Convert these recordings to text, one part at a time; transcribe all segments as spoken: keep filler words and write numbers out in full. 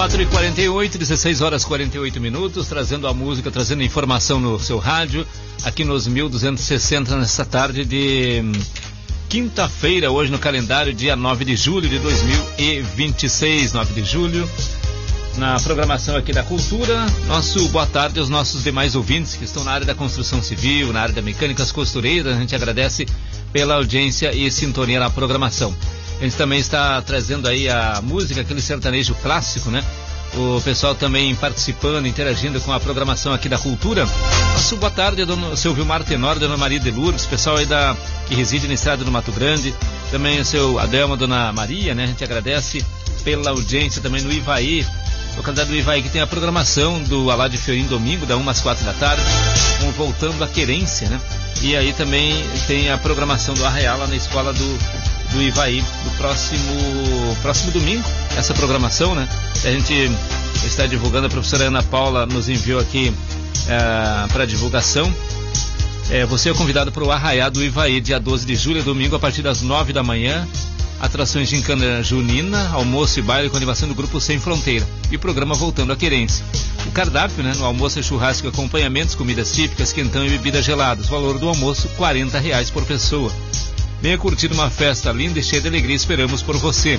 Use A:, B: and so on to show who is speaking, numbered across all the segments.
A: quatro e quarenta e oito, dezesseis horas e quarenta e oito minutos, trazendo a música, trazendo a informação no seu rádio, aqui nos mil duzentos e sessenta, nessa tarde de hum, quinta-feira, hoje no calendário, dia nove de julho de dois mil e vinte e seis, nove de julho, na programação aqui da Cultura. Nosso boa tarde aos nossos demais ouvintes que estão na área da construção civil, na área da mecânica, as costureiras. A gente agradece pela audiência e sintonia na programação. A gente também está trazendo aí a música, aquele sertanejo clássico, né? O pessoal também participando, interagindo com a programação aqui da Cultura. Nosso boa tarde, dona, seu Vilmar Tenor, dona Maria de Lourdes, pessoal aí da, que reside na estrada do Mato Grande. Também o seu Adelma, dona Maria, né? A gente agradece pela audiência também no Ivaí, localidade do Ivaí, que tem a programação do Alá de Fiorim domingo, da uma às quatro da tarde, com Voltando à Querência, né? E aí também tem a programação do Arraial lá na escola do, do Ivaí, do próximo, próximo domingo, essa programação, né? A gente está divulgando, a professora Ana Paula nos enviou aqui uh, para divulgação. É, você é convidado para o Arraial do Ivaí, dia doze de julho, domingo, a partir das nove da manhã. Atrações de gincana junina, almoço e baile com animação do Grupo Sem Fronteira. E o programa Voltando à Querência. O cardápio, né? No almoço é churrasco e acompanhamentos, comidas típicas, quentão e bebidas geladas. Valor do almoço, quarenta reais por pessoa. Venha curtir uma festa linda e cheia de alegria. Esperamos por você.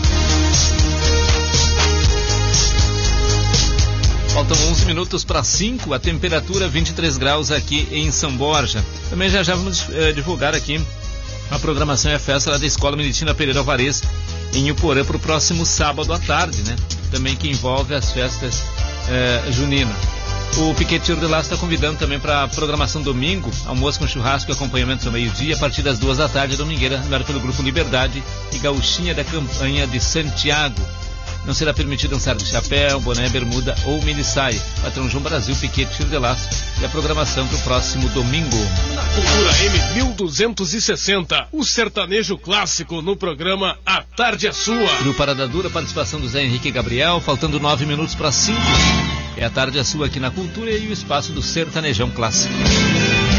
A: Faltam onze minutos para cinco, a temperatura vinte e três graus aqui em São Borja. Também já já vamos eh, divulgar aqui a programação e a festa lá da Escola Militina Pereira Alvarez, em Uporã, para o próximo sábado à tarde, né? Também que envolve as festas eh, juninas. O Piqueteiro de Lá está convidando também para a programação domingo, almoço com churrasco e acompanhamento ao meio-dia, a partir das duas da tarde, domingueira, animado pelo Grupo Liberdade e Gauchinha da Campanha de Santiago. Não será permitido dançar de chapéu, boné, bermuda ou minissaia. Patrão João Brasil, Piquete, Tiro de Laço e a programação para o próximo domingo.
B: Na Cultura M mil duzentos e sessenta, o sertanejo clássico no programa A Tarde é Sua.
A: No Parada Dura, participação do Zé Henrique e Gabriel, faltando nove minutos para cinco. É A Tarde é Sua aqui na Cultura e o espaço do sertanejão clássico.